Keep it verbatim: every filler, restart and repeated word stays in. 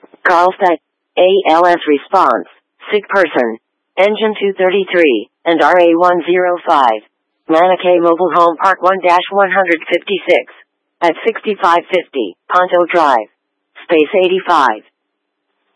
Carlstadt, A L S response, sick person, engine two thirty-three, and R A one oh five. Manakay Mobile Home Park one one fifty-six. At sixty-five fifty, Ponto Drive. Space eighty-five.